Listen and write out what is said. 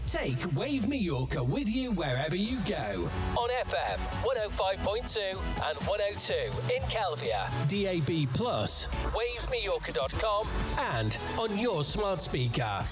Take Wave Mallorca with you wherever you go. On FM 105.2 and 102 in Kelvia, DAB+, wavemallorca.com, and on your smart speaker.